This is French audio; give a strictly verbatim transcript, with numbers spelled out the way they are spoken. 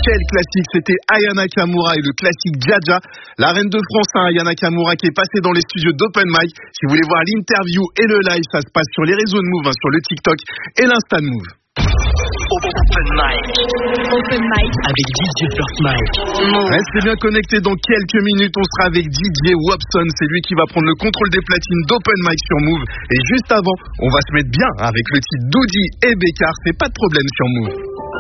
quel classique, c'était Aya Nakamura et le classique Dja Dja. La reine de France, hein, Aya Nakamura, qui est passée dans les studios d'Open Mic. Si vous voulez voir l'interview et le live, ça se passe sur les réseaux de Move, hein, sur le TikTok et l'Insta de Move. Open Mic. Open Mic. Avec D J First Mic. Restez bien connectés, dans quelques minutes, on sera avec D J Wobson. C'est lui qui va prendre le contrôle des platines d'Open Mic sur Move. Et juste avant, on va se mettre bien avec le titre Doudi et Bécard. C'est pas de problème sur Move.